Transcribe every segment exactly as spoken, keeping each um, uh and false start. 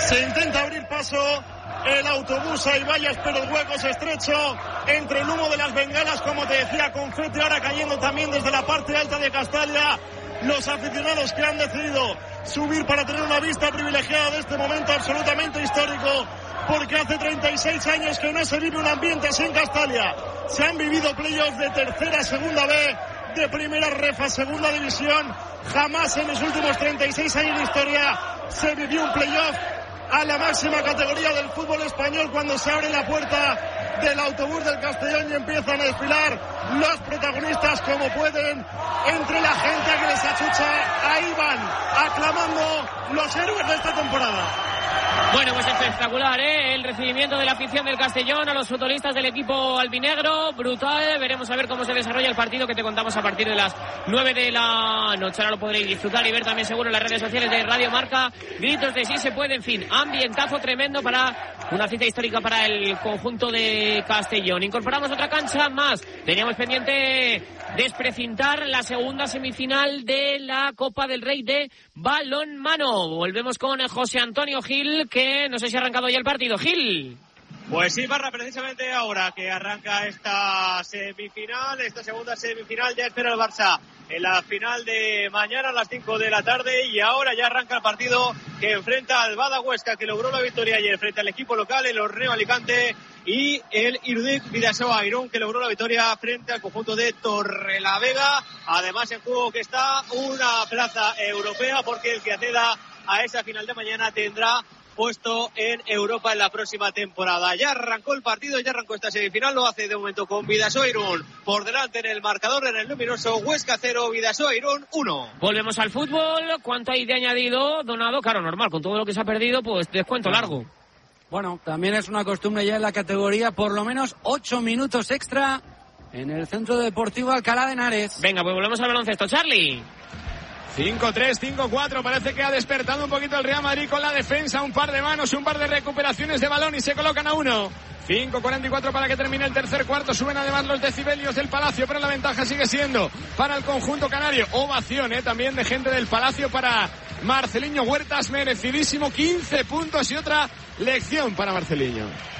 Se intenta abrir paso el autobús, hay vallas pero el hueco es estrecho entre el humo de las bengalas, como te decía, confeti ahora cayendo también desde la parte alta de Castalia. Los aficionados que han decidido subir para tener una vista privilegiada de este momento absolutamente histórico, porque hace treinta y seis años que no se vive un ambiente así en Castalia. Se han vivido playoffs de tercera, segunda B, de primera ref a segunda división. Jamás en los últimos treinta y seis años de historia se vivió un playoff a la máxima categoría del fútbol español, cuando se abre la puerta del autobús del Castellón y empiezan a desfilar los protagonistas como pueden entre la gente que les achucha. Ahí van aclamando los héroes de esta temporada. Bueno, pues espectacular, ¿eh? El recibimiento de la afición del Castellón a los futbolistas del equipo albinegro, brutal. Veremos a ver cómo se desarrolla el partido, que te contamos a partir de las nueve de la noche. Ahora lo podréis disfrutar y ver también seguro en las redes sociales de Radio Marca. Gritos de sí se puede, en fin, ambientazo tremendo para una cita histórica para el conjunto de Castellón. Incorporamos otra cancha más. Teníamos pendiente desprecintar la segunda semifinal de la Copa del Rey de balonmano. Volvemos con José Antonio Gil, que no sé si ha arrancado ya el partido. Gil. Pues sí, Barra, precisamente ahora que arranca esta semifinal, esta segunda semifinal, ya espera el Barça en la final de mañana a las cinco de la tarde, y ahora ya arranca el partido que enfrenta al Bada Huesca, que logró la victoria ayer frente al equipo local, el Horneo Alicante, y el Irudik Bidasoa Irún, que logró la victoria frente al conjunto de Torrelavega. Además, en juego que está una plaza europea, porque el que acceda a esa final de mañana tendrá puesto en Europa en la próxima temporada. Ya arrancó el partido, ya arrancó esta semifinal, lo hace de momento con Bidasoa Irún por delante en el marcador, en el luminoso. Huesca cero, Bidasoa Irún uno. Volvemos al fútbol. ¿Cuánto hay de añadido, Donado? Claro, normal, con todo lo que se ha perdido, pues descuento largo. Bueno, también es una costumbre ya en la categoría, por lo menos ocho minutos extra en el Centro Deportivo Alcalá de Henares. Venga, pues volvemos al baloncesto, Charlie. cinco tres, cinco cuatro, parece que ha despertado un poquito el Real Madrid con la defensa, un par de manos, un par de recuperaciones de balón y se colocan a uno. cinco cuarenta y cuatro para que termine el tercer cuarto, suben además los decibelios del Palacio, pero la ventaja sigue siendo para el conjunto canario. Ovación eh, también de gente del Palacio para Marceliño Huertas, merecidísimo, quince puntos y otra lección para Marceliño.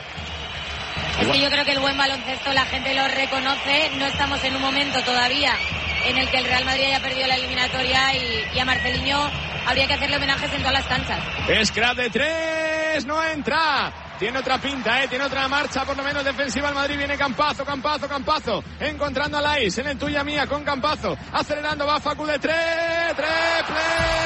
Es que yo creo que el buen baloncesto la gente lo reconoce, no estamos en un momento todavía en el que el Real Madrid haya perdido la eliminatoria y, y a Marceliño habría que hacerle homenajes en todas las canchas. Scrap de tres, no entra. Tiene otra pinta, ¿eh? Tiene otra marcha, por lo menos defensiva el Madrid. Viene Campazo, Campazo, Campazo. Encontrando a Lais en el tuya mía con Campazo. Acelerando, va Facu de tres. ¡Triple!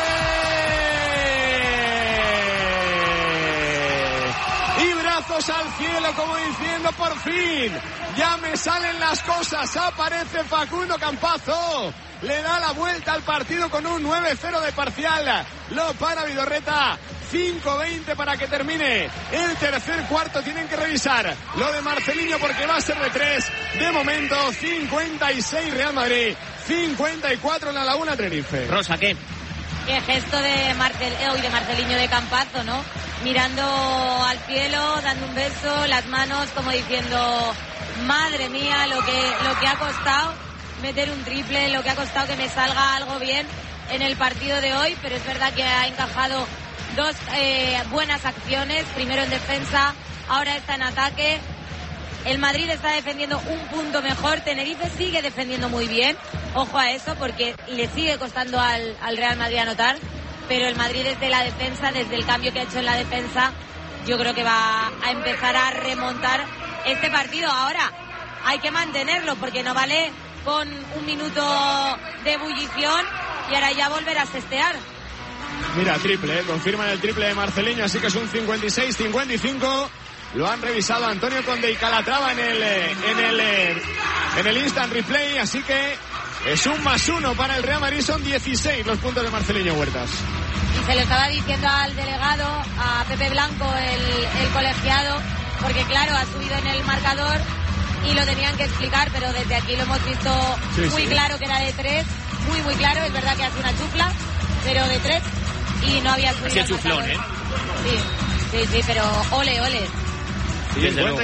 Y brazos al cielo, como diciendo, por fin, ya me salen las cosas. Aparece Facundo Campazo. Le da la vuelta al partido con un nueve cero de parcial. Lo para Vidorreta. cinco veinte para que termine el tercer cuarto. Tienen que revisar lo de Marceliño porque va a ser de tres. De momento, cincuenta y seis Real Madrid, cincuenta y cuatro en la Laguna Tenerife. Rosa, ¿qué? Qué gesto de, Marcel, eh, de Marceliño de Campazo, ¿no? Mirando al cielo, dando un beso, las manos como diciendo, madre mía, lo que, lo que ha costado meter un triple, lo que ha costado que me salga algo bien en el partido de hoy, pero es verdad que ha encajado dos eh, buenas acciones, primero en defensa, ahora está en ataque. El Madrid está defendiendo un punto mejor, Tenerife sigue defendiendo muy bien, ojo a eso porque le sigue costando al, al Real Madrid anotar, pero el Madrid desde la defensa, desde el cambio que ha hecho en la defensa, yo creo que va a empezar a remontar este partido. Ahora hay que mantenerlo porque no vale con un minuto de ebullición y ahora ya volver a cestear. Mira, triple, ¿eh? Confirman el triple de Marceliño, así que es un cincuenta y seis cincuenta y cinco. Lo han revisado Antonio Conde y Calatrava en el, en el, en el instant replay, así que es un más uno para el Real Madrid, son dieciséis los puntos de Marceliño Huertas. Y se lo estaba diciendo al delegado, a Pepe Blanco, el, el colegiado, porque claro, ha subido en el marcador y lo tenían que explicar, pero desde aquí lo hemos visto sí, muy sí. claro que era de tres, muy muy claro, es verdad que hace una chufla, pero de tres y no había subido. Así el chuflón, ¿eh? Sí, sí, sí, pero ole, ole.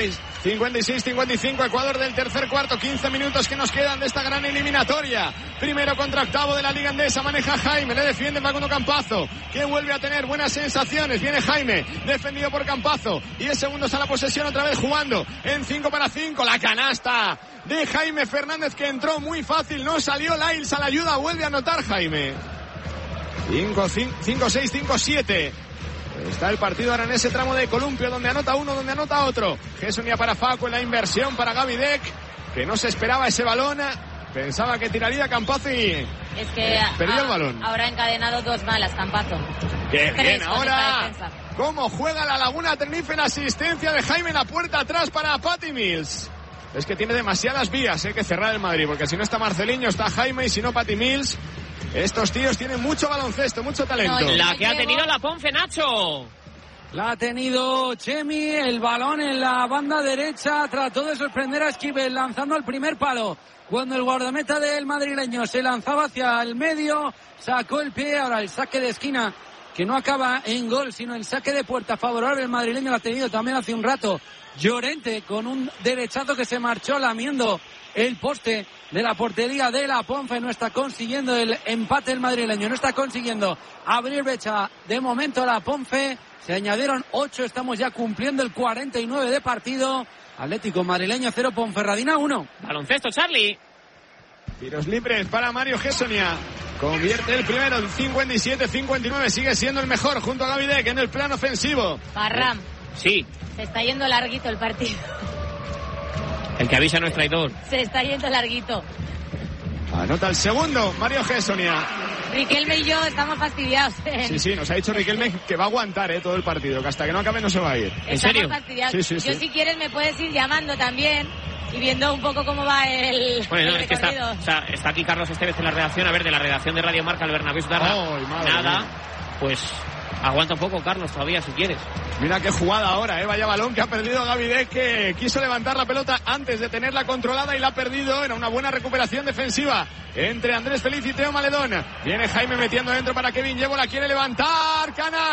cincuenta y seis cincuenta y cinco, Ecuador del tercer cuarto, quince minutos que nos quedan de esta gran eliminatoria. Primero contra octavo de la Liga Endesa, maneja Jaime, le defiende Facundo Campazo, que vuelve a tener buenas sensaciones. Viene Jaime, defendido por Campazo, diez segundos a la posesión, otra vez jugando en cinco para cinco, la canasta de Jaime Fernández, que entró muy fácil, no salió Lyles a la ayuda, vuelve a anotar Jaime. cinco seis, cinco siete. Está el partido ahora en ese tramo de columpio donde anota uno, donde anota otro. Gessonia para Facu en la inversión para Gaby Deck, que no se esperaba ese balón. Pensaba que tiraría Campazo y es que eh, perdió a, el balón. Ahora ha encadenado dos malas, Campazo. Qué bien, ahora cómo juega la Laguna Tenerife en asistencia de Jaime, en la puerta atrás para Patty Mills. Es que tiene demasiadas vías, hay eh, que cerrar el Madrid, porque si no está Marceliño, está Jaime, y si no Patty Mills. Estos tíos tienen mucho baloncesto, mucho talento. No, la que ha tenido la Ponce, Nacho. La ha tenido Chemi, el balón en la banda derecha, trató de sorprender a Esquivel lanzando el primer palo. Cuando el guardameta del madrileño se lanzaba hacia el medio, sacó el pie, ahora el saque de esquina, que no acaba en gol, sino el saque de puerta favorable. El madrileño lo ha tenido también hace un rato Llorente, con un derechazo que se marchó lamiendo el poste de la portería de la Ponce. No está consiguiendo el empate el madrileño, no está consiguiendo abrir brecha de momento la Ponce. Se añadieron ocho, estamos ya cumpliendo el cuarenta y nueve de partido. Atlético madrileño cero, Ponferradina uno. Baloncesto, Charlie. Tiros libres para Mario Gessonia. Convierte el primero, el cincuenta y siete cincuenta y nueve. Sigue siendo el mejor junto a Gaby Deck en el plano ofensivo. Parram. Sí. Se está yendo larguito el partido. El que avisa no es traidor. Se está yendo larguito. Anota el segundo, Mario Gessonia. Riquelme y yo estamos fastidiados. ¿eh? Sí, sí, nos ha dicho Riquelme que va a aguantar eh, todo el partido, que hasta que no acabe no se va a ir. ¿En serio? Estamos fastidiados. Sí, sí, yo sí. si quieres me puedes ir llamando también y viendo un poco cómo va el, bueno, no, el es que está, o sea, está aquí Carlos Estevez en la redacción, a ver, de la redacción de Radio Marca, el Bernabéu Sutarra. Oh, Nada, mía. Pues aguanta un poco, Carlos, todavía, si quieres. Mira qué jugada ahora, eh. Vaya balón que ha perdido Gaby Deck, que quiso levantar la pelota antes de tenerla controlada y la ha perdido. Era una buena recuperación defensiva entre Andrés Feliz y Teo Maledón. Viene Jaime metiendo dentro para Kevin Llevo, la quiere levantar.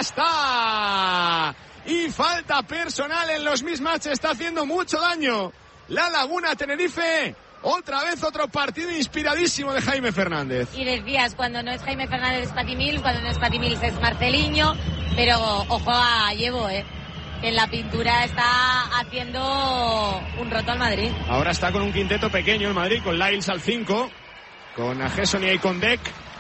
¡Canasta! Y falta personal en los mismatches, está haciendo mucho daño la Laguna Tenerife. Otra vez otro partido inspiradísimo de Jaime Fernández. Y decías, cuando no es Jaime Fernández es Patty Mills, cuando no es Patty Mills es Marceliño, pero ojo a Llevo, eh, que en la pintura está haciendo un roto al Madrid. Ahora está con un quinteto pequeño el Madrid, con Lyles al cinco, con Gessonia y con Deck.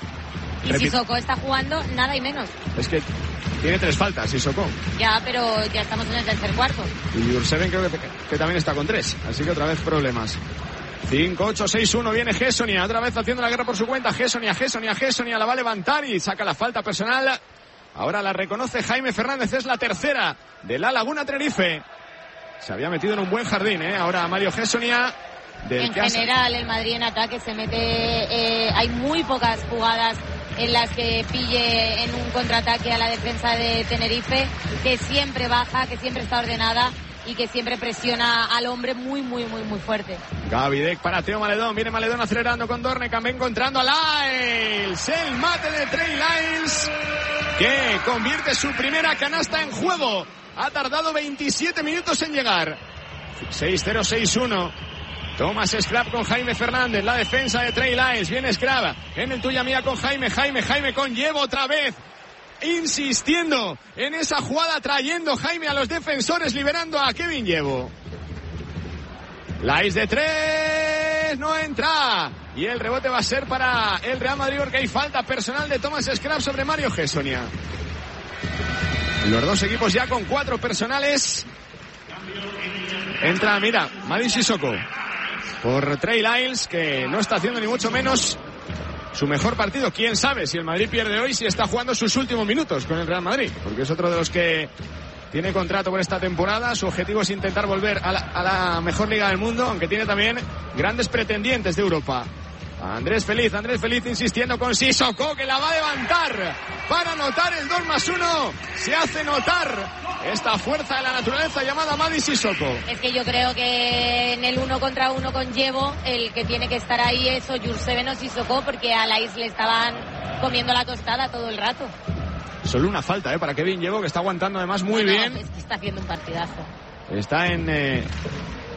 Y Repito. Sissoko está jugando nada y menos. Es que tiene tres faltas, Sissoko. Ya, pero ya estamos en el tercer cuarto. Y Jurseven creo que, que también está con tres, así que otra vez problemas. cinco ocho seis uno, viene Gessonia, otra vez haciendo la guerra por su cuenta. Gessonia, Gessonia, Gessonia, la va a levantar y saca la falta personal. Ahora la reconoce Jaime Fernández, es la tercera de la Laguna Tenerife. Se había metido en un buen jardín, ¿eh? Ahora Mario Gessonia. En general, el Madrid en ataque se mete, eh, hay muy pocas jugadas en las que pille en un contraataque a la defensa de Tenerife, que siempre baja, que siempre está ordenada y que siempre presiona al hombre muy, muy, muy, muy fuerte. Gaby Deck para Teo Maledón, viene Maledón acelerando con Dornekamp, encontrando a Lyles, el mate de Trey Lyles, que convierte su primera canasta en juego. Ha tardado veintisiete minutos en llegar. seis cero seis uno. Thomas Scrap con Jaime Fernández, la defensa de Trey Lyles, viene Scrap en el tuya mía con Jaime, Jaime, Jaime con Llevo otra vez. Insistiendo en esa jugada, trayendo Jaime a los defensores, liberando a Kevin Llevo. Lyles de tres, no entra. Y el rebote va a ser para el Real Madrid, porque hay falta personal de Thomas Scrap sobre Mario Gessonia. Los dos equipos ya con cuatro personales. Entra, mira, Mady Sissoko por Trey Lyles, que no está haciendo ni mucho menos su mejor partido. Quién sabe si el Madrid pierde hoy, si está jugando sus últimos minutos con el Real Madrid, porque es otro de los que tiene contrato por esta temporada. Su objetivo es intentar volver a la, a la mejor liga del mundo, aunque tiene también grandes pretendientes de Europa. Andrés Feliz, Andrés Feliz insistiendo con Sissoko, que la va a levantar para anotar el dos más uno. Se hace notar esta fuerza de la naturaleza llamada Mady Sissoko. Es que yo creo que en el uno contra uno con Llevo, el que tiene que estar ahí es o Jurseven o Sissoko, porque a Lyles le estaban comiendo la tostada todo el rato. Solo una falta, ¿eh? Para Kevin Llevo, que está aguantando además muy no, no, bien. Es que está haciendo un partidazo. Está en... Eh...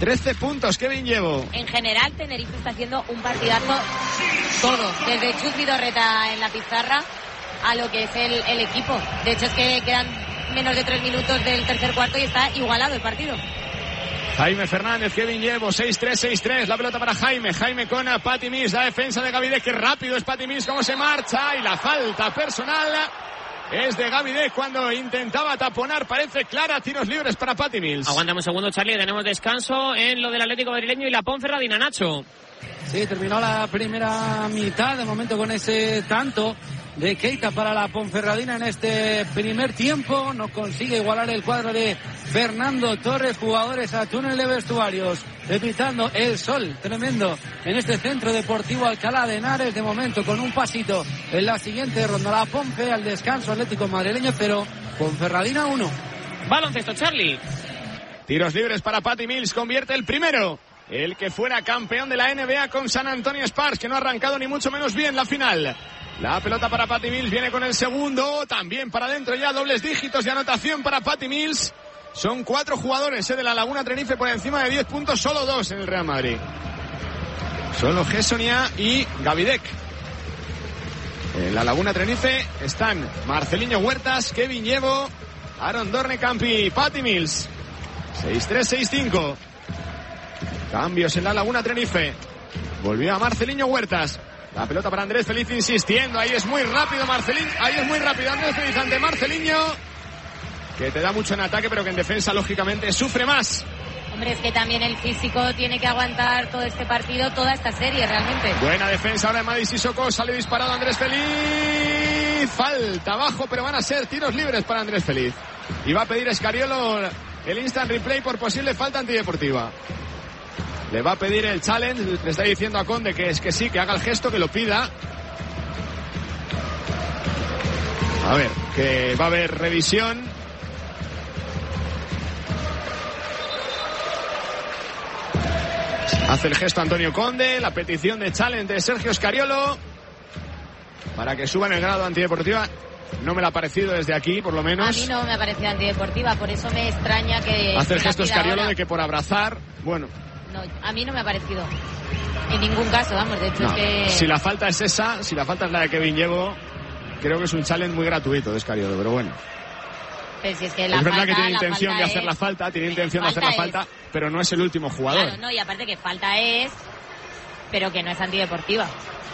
trece puntos, Kevin Llevo. En general, Tenerife está haciendo un partidazo todo, desde Chus Vidorreta en la pizarra a lo que es el, el equipo. De hecho, es que quedan menos de tres minutos del tercer cuarto y está igualado el partido. Jaime Fernández, Kevin Llevo, seis tres, seis tres, la pelota para Jaime, Jaime con Patty Mills, la defensa de Gavidec, que rápido es Patty Mills, cómo se marcha, y la falta personal es de Gavidec cuando intentaba taponar, parece clara, tiros libres para Patty Mills. Aguántame un segundo, Charlie, tenemos descanso en lo del Atlético Madrileño y la Ponferradina, Nacho. Sí, terminó la primera mitad, de momento con ese tanto de Keita para la Ponferradina en este primer tiempo. No consigue igualar el cuadro de Fernando Torres. Jugadores a túnel de vestuarios, evitando el sol tremendo en este centro deportivo Alcalá de Henares. De momento con un pasito en la siguiente ronda la Ponfe, al descanso Atlético Madrileño, pero Ponferradina uno. Baloncesto, Charlie. Tiros libres para Patty Mills, convierte el primero. El que fuera campeón de la N B A con San Antonio Spurs, que no ha arrancado ni mucho menos bien la final. La pelota para Patty Mills, viene con el segundo, también para adentro ya, dobles dígitos de anotación para Patty Mills. Son cuatro jugadores eh, de la Laguna Tenerife por encima de diez puntos, solo dos en el Real Madrid. Solo Gessonia y Gavidec. En la Laguna Tenerife están Marceliño Huertas, Kevin Llevo, Aaron Dornekamp y Patty Mills. seis tres, seis cinco. Cambios en la Laguna Tenerife. Volvió a Marceliño Huertas. La pelota para Andrés Feliz insistiendo. Ahí es muy rápido Marcelín. Ahí es muy rápido Andrés Feliz ante Marceliño, que te da mucho en ataque, pero que en defensa lógicamente sufre más. Hombre, es que también el físico tiene que aguantar todo este partido, toda esta serie realmente. Buena defensa ahora de Madis Sissoko. Sale disparado Andrés Feliz. Falta abajo, pero van a ser tiros libres para Andrés Feliz. Y va a pedir Escariolo el instant replay por posible falta antideportiva. Le va a pedir el challenge, le está diciendo a Conde que es que sí, que haga el gesto, que lo pida. A ver, que va a haber revisión. Hace el gesto Antonio Conde, la petición de challenge de Sergio Escariolo para que suban el grado antideportiva. No me la ha parecido desde aquí, por lo menos. A mí no me ha parecido antideportiva, por eso me extraña que... Hace el gesto Escariolo de que por abrazar, bueno... No, a mí no me ha parecido. En ningún caso, vamos, de hecho no. es que... Si la falta es esa, si la falta es la de Kevin Llevo, creo que es un challenge muy gratuito de Escariolo, pero bueno. Pero si es que la es verdad falta, que tiene intención de hacer es... la falta, tiene intención de hacer la falta, es... pero no es el último jugador. Claro, no, y aparte que falta es, pero que no es antideportiva.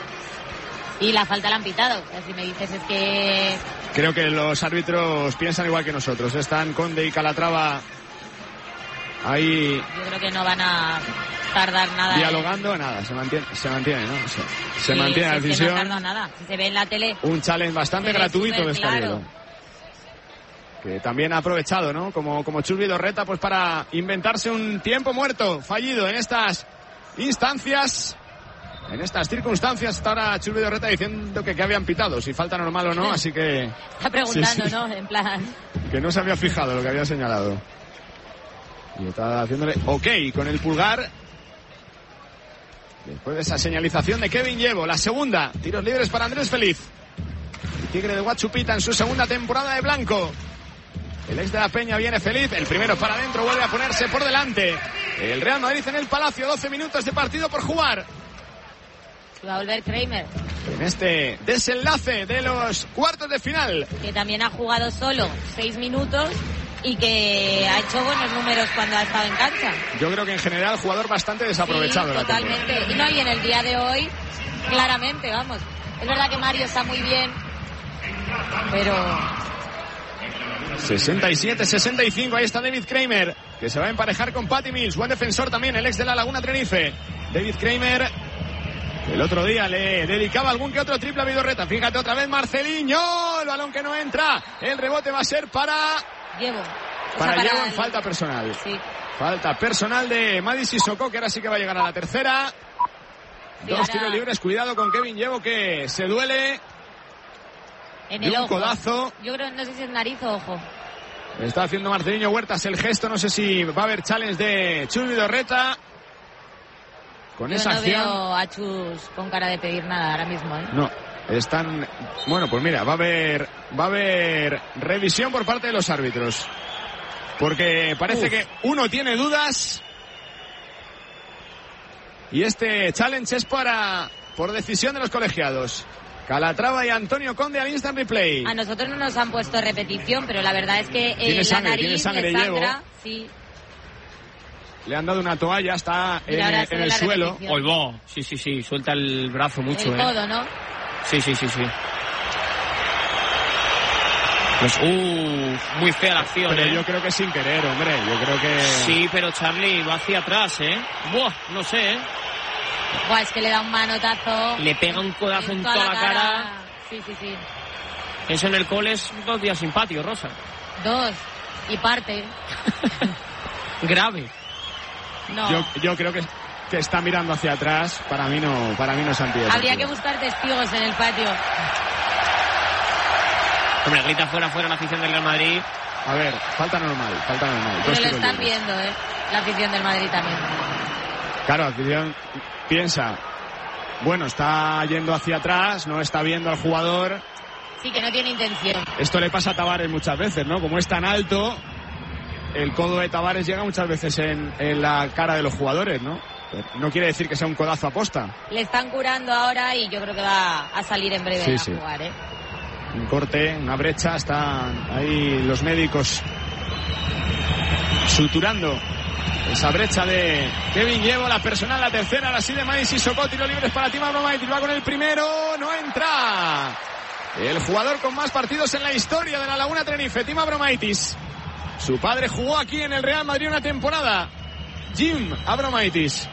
Y la falta la han pitado. O sea, si me dices es que... Creo que los árbitros piensan igual que nosotros. Están Conde y Calatrava ahí... Yo creo que no van a tardar nada. Dialogando, en... nada, se mantiene, se mantiene, ¿no? Se, se sí, mantiene sí, la decisión. Es que no tarda nada. Si se ve en la tele... Un challenge bastante gratuito de Escariolo. Claro. Que también ha aprovechado, ¿no? Como, como Chus Vidorreta, pues para inventarse un tiempo muerto, fallido en estas instancias, en estas circunstancias. Hasta ahora Chus Vidorreta diciendo que, que habían pitado, si falta normal o no, así que... Está preguntando, sí, sí. ¿no? En plan... Que no se había fijado lo que había señalado. Y está haciéndole ok con el pulgar. Después de esa señalización de Kevin Llevo, la segunda, tiros libres para Andrés Feliz. El Tigre de Huachupita en su segunda temporada de blanco. El ex de la Peña viene feliz, el primero para adentro, vuelve a ponerse por delante. El Real Madrid en el Palacio, doce minutos de partido por jugar. Va a volver Kramer. En este desenlace de los cuartos de final. Que también ha jugado solo seis minutos y que ha hecho buenos números cuando ha estado en cancha. Yo creo que en general jugador bastante desaprovechado. Sí, totalmente. Y no, y en el día de hoy, claramente, vamos. Es verdad que Mario está muy bien, pero... sesenta y siete sesenta y cinco, ahí está David Kramer, que se va a emparejar con Patty Mills, buen defensor también, el ex de la Laguna Tenerife. David Kramer, el otro día le dedicaba algún que otro triple a Vidorreta. Fíjate otra vez Marceliño, el balón que no entra, el rebote va a ser para... Llevo. Para, para Llevo en el... falta personal. Sí. Falta personal de Madis Sissoko, que ahora sí que va a llegar a la tercera. Sí, Dos ahora... tiros libres, cuidado con Kevin Llevo, que se duele. En de el un ojo. codazo. Yo creo, no sé si es nariz o ojo. Está haciendo Marceliño Huertas el gesto, no sé si va a haber challenge de Chus Vidorreta. Con Yo esa no acción. veo a Chus con cara de pedir nada ahora mismo, ¿eh? No, están... Bueno, pues mira, va a haber va a haber revisión por parte de los árbitros. Porque parece Uf. que uno tiene dudas y este challenge es para por decisión de los colegiados. Calatrava y Antonio Conde al instant replay. A nosotros no nos han puesto repetición, pero la verdad es que eh, la sangre, nariz sangre, le sangra. Sí. Le han dado una toalla, está en, en el suelo. Olvó, sí, sí, sí, suelta el brazo mucho. El eh. codo, ¿no? Sí, sí, sí, sí. Pues, uh, muy fea la acción, pero ¿eh? yo creo que sin querer, hombre, yo creo que... Sí, pero Charlie va hacia atrás, ¿eh? Buah, no sé, ¿eh? Buah, es que le da un manotazo. Le pega un codazo en toda, toda la cara. cara. Sí, sí, sí. Eso en el cole es dos días sin patio, Rosa. Dos. Y parte. Grave. No. Yo, yo creo que, que está mirando hacia atrás. Para mí no, para mí no es antideportivo. Habría que buscar testigos en el patio. Hombre, grita fuera, fuera la afición del Real Madrid. A ver, falta normal, falta normal. Pero lo están viendo, ¿eh? La afición del Madrid también. Claro, la afición piensa, bueno, está yendo hacia atrás, no está viendo al jugador. Sí, que no tiene intención. Esto le pasa a Tavares muchas veces, ¿no? Como es tan alto, el codo de Tavares llega muchas veces en, en la cara de los jugadores, ¿no? No quiere decir que sea un codazo a posta. Le están curando ahora y yo creo que va a salir en breve sí, a sí. jugar, ¿eh? Un corte, una brecha, están ahí los médicos suturando esa brecha de Kevin Llevo, la personal, la tercera, la sí de Manis y Socó, tiro libres para Tim Abromaitis, va con el primero, no entra. El jugador con más partidos en la historia de la Laguna Tenerife, Tim Abromaitis. Su padre jugó aquí en el Real Madrid una temporada, Jim Abromaitis.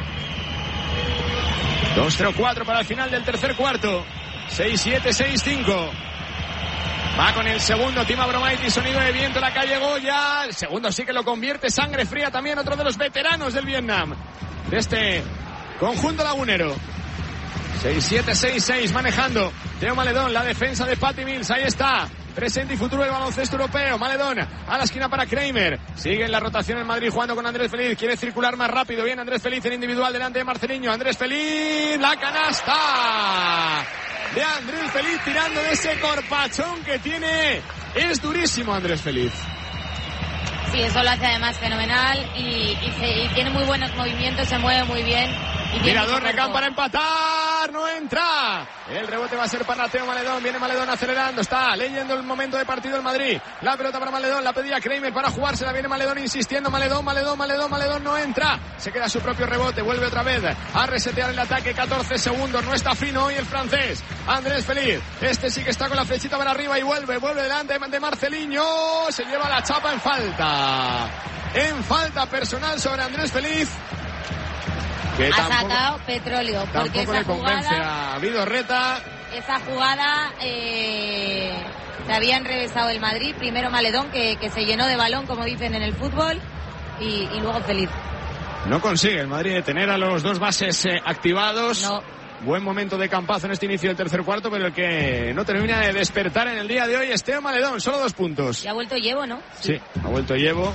dos cero cuatro para el final del tercer cuarto. seis siete, seis cinco. Va con el segundo, Tim Abromaitis, sonido de viento, la calle Goya. El segundo sí que lo convierte, sangre fría también, otro de los veteranos del Vietnam, de este conjunto lagunero. seis siete, seis seis, manejando Teo Maledón, la defensa de Patty Mills, ahí está. Presente y futuro del baloncesto europeo. Maledón a la esquina para Kramer. Sigue en la rotación en Madrid jugando con Andrés Feliz. Quiere circular más rápido. Bien Andrés Feliz en individual delante de Marceliño. Andrés Feliz. La canasta de Andrés Feliz tirando de ese corpachón que tiene. Es durísimo Andrés Feliz. Sí, eso lo hace además fenomenal y, y, se, y tiene muy buenos movimientos, se mueve muy bien. Y Mirador Recán para empatar, no entra. El rebote va a ser para Teo Maledón, viene Maledón acelerando, está leyendo el momento de partido el Madrid. La pelota para Maledón, la pedía Kramer para jugársela, viene Maledón insistiendo, Maledón, Maledón, Maledón, Maledón, no entra. Se queda su propio rebote, vuelve otra vez a resetear el ataque, catorce segundos, no está fino hoy el francés. Andrés Feliz, este sí que está con la flechita para arriba y vuelve, vuelve delante de Marceliño, se lleva la chapa en falta. En falta personal sobre Andrés Feliz. Que ha tampoco, sacado petróleo porque esa le convence jugada, a Vidorreta. Esa jugada eh, se había enrevesado el Madrid, primero Maledón que, que se llenó de balón como dicen en el fútbol y, y luego Feliz. No consigue el Madrid tener a los dos bases eh, activados. No. Buen momento de Campazo en este inicio del tercer cuarto, pero el que no termina de despertar en el día de hoy es Teo Maledón, solo dos puntos. Y ha vuelto Llevo, ¿no? Sí, sí, ha vuelto Llevo.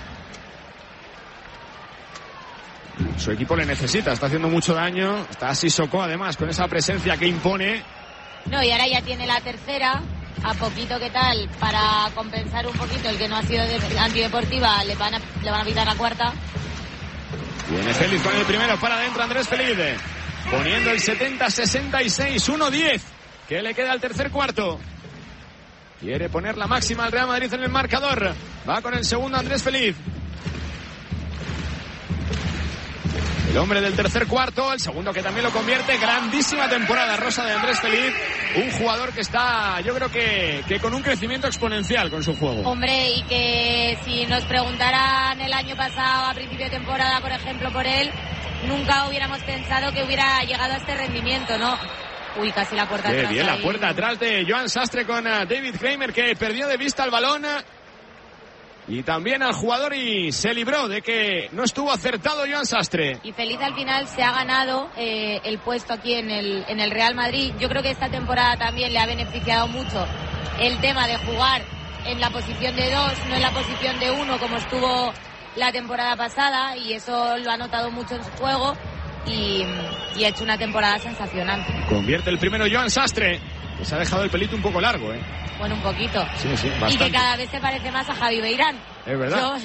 Su equipo le necesita, está haciendo mucho daño. Está Sissoko además con esa presencia que impone. No, y ahora ya tiene la tercera. A poquito que tal, para compensar un poquito el que no ha sido de, antideportiva, le van, a, le van a pitar la cuarta. Viene Félix con el primero para adentro, Andrés Feliz. Poniendo el setenta sesenta y seis, uno diez. Que le queda al tercer cuarto. Quiere poner la máxima al Real Madrid en el marcador. Va con el segundo Andrés Feliz. El hombre del tercer cuarto, el segundo que también lo convierte. Grandísima temporada rosa de Andrés Feliz. Un jugador que está, yo creo que, que con un crecimiento exponencial con su juego. Hombre, y que si nos preguntaran el año pasado, a principio de temporada, por ejemplo, por él, nunca hubiéramos pensado que hubiera llegado a este rendimiento, ¿no? Uy, casi la puerta Qué atrás. Bien, ahí. La puerta atrás de Joan Sastre con uh, David Kramer, que perdió de vista el balón. Y también al jugador y se libró de que no estuvo acertado Joan Sastre. Y Feliz al final se ha ganado eh, el puesto aquí en el, en el Real Madrid. Yo creo que esta temporada también le ha beneficiado mucho el tema de jugar en la posición de dos, no en la posición de uno como estuvo la temporada pasada, y eso lo ha notado mucho en su juego y, y ha hecho una temporada sensacional. Convierte el primero Joan Sastre, que se ha dejado el pelito un poco largo, ¿eh? Bueno, un poquito. Sí, sí, bastante. Y que cada vez se parece más a Javi Beirán. Es verdad. Yo,